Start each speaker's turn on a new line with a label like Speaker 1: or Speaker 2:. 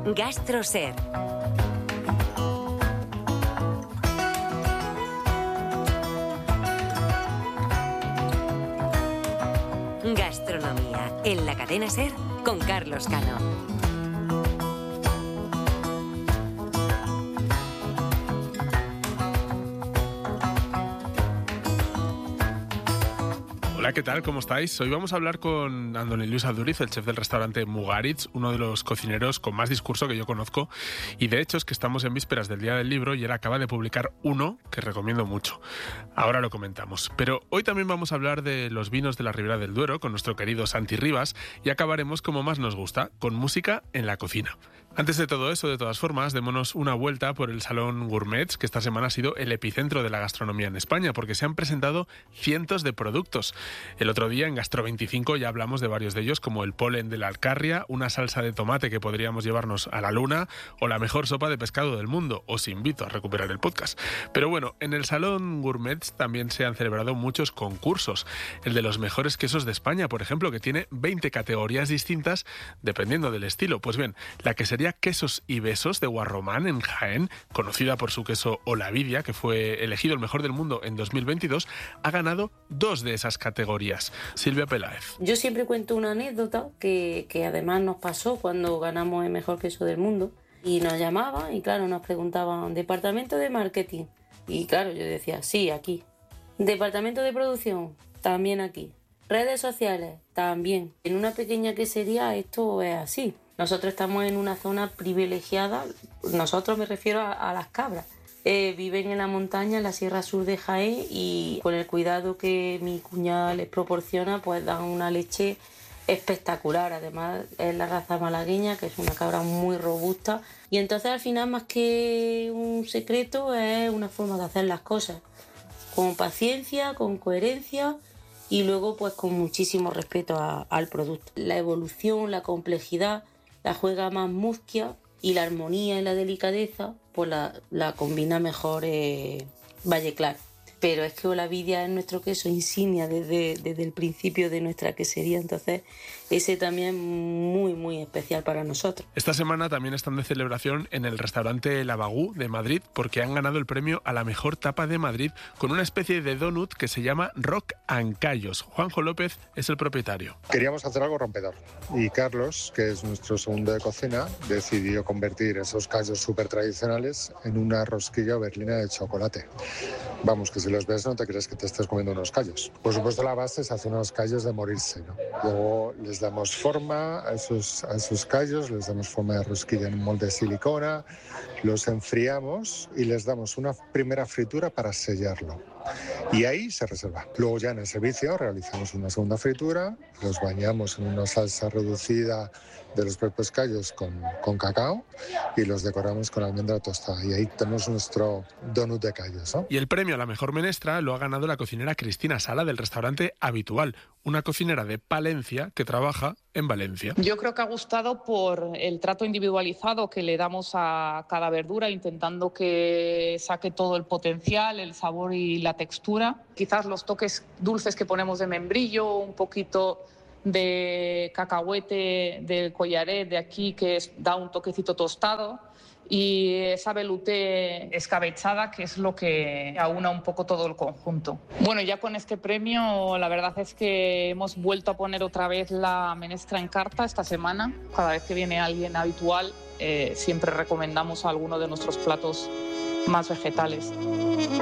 Speaker 1: GastroSer. Gastronomía en la cadena SER con Carlos Cano.
Speaker 2: Hola, ¿qué tal? ¿Cómo estáis? Hoy vamos a hablar con Andoni Luis Aduriz, el chef del restaurante Mugaritz, uno de los cocineros con más discurso que yo conozco. Y de hecho es que estamos en vísperas del Día del Libro y él acaba de publicar uno que recomiendo mucho. Ahora lo comentamos. Pero hoy también vamos a hablar de los vinos de la Ribera del Duero con nuestro querido Santi Rivas y acabaremos como más nos gusta, con música en la cocina. Antes de todo eso, de todas formas, démonos una vuelta por el Salón Gourmets, que esta semana ha sido el epicentro de la gastronomía en España, porque se han presentado cientos de productos. El otro día, en Gastro25, ya hablamos de varios de ellos, como el polen de la alcarria, una salsa de tomate que podríamos llevarnos a la luna, o la mejor sopa de pescado del mundo. Os invito a recuperar el podcast. Pero bueno, en el Salón Gourmets también se han celebrado muchos concursos. El de los mejores quesos de España, por ejemplo, que tiene 20 categorías distintas, dependiendo del estilo. Pues bien, la que sería Quesos y Besos de Guarromán en Jaén, conocida por su queso Olavidia, que fue elegido el mejor del mundo en 2022, ha ganado 2 de esas categorías. Silvia Peláez.
Speaker 3: Yo siempre cuento una anécdota que además nos pasó cuando ganamos el mejor queso del mundo y nos llamaban y claro, nos preguntaban departamento de marketing y claro, yo decía sí, aquí. Departamento de producción, también aquí. Redes sociales, también. En una pequeña quesería esto es así. Nosotros estamos en una zona privilegiada, nosotros me refiero a las cabras. Viven en la montaña, en la Sierra Sur de Jaén y con el cuidado que mi cuñada les proporciona, pues dan una leche espectacular. Además es la raza malagueña, que es una cabra muy robusta. Y entonces al final, más que un secreto, es una forma de hacer las cosas. Con paciencia, con coherencia y luego pues con muchísimo respeto al producto. La evolución, la complejidad la juega más Musquia y la armonía y la delicadeza pues la combina mejor Valle Claro. Pero es que Olavidia es nuestro queso insignia desde el principio de nuestra quesería, entonces ese también es muy, muy especial para nosotros.
Speaker 2: Esta semana también están de celebración en el restaurante La Bagú de Madrid porque han ganado el premio a la mejor tapa de Madrid con una especie de donut que se llama Rock and Callos. Juanjo López es el propietario.
Speaker 4: Queríamos hacer algo rompedor y Carlos, que es nuestro segundo de cocina, decidió convertir esos callos súper tradicionales en una rosquilla berlina de chocolate. Vamos, que si los ves no te crees que te estás comiendo unos callos. Por supuesto la base se hace unos callos de morirse, ¿no? Luego les damos forma a esos callos, les damos forma de rosquilla en un molde de silicona, los enfriamos y les damos una primera fritura para sellarlo. Y ahí se reserva. Luego ya en el servicio realizamos una segunda fritura, los bañamos en una salsa reducida de los propios callos con cacao y los decoramos con almendra tostada. Y ahí tenemos nuestro donut de callos, ¿no?
Speaker 2: Y el premio a la mejor menestra lo ha ganado la cocinera Cristina Sala del restaurante Habitual, una cocinera de Palencia que trabaja en Valencia.
Speaker 5: Yo creo que ha gustado por el trato individualizado que le damos a cada verdura, intentando que saque todo el potencial, el sabor y la textura. Quizás los toques dulces que ponemos de membrillo, un poquito de cacahuete del collaret de aquí que da un toquecito tostado y esa velouté escabechada que es lo que aúna un poco todo el conjunto. Bueno, ya con este premio la verdad es que hemos vuelto a poner otra vez la menestra en carta esta semana. Cada vez que viene alguien habitual siempre recomendamos alguno de nuestros platos más vegetales.